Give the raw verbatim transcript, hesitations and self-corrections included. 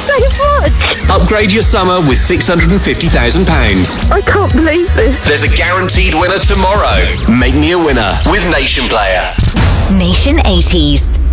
so much. Upgrade your summer with six hundred fifty thousand pounds. I can't believe this. There's a guaranteed winner tomorrow. Make me a winner with Nation Player. Nation eighties.